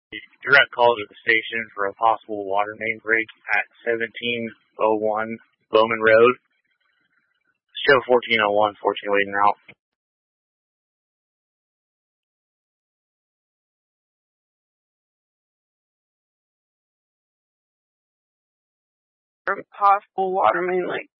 Direct call to the station for a possible water main break at 1701 Bowman Road. Show 1401, 14 waiting out. For a possible water main leak.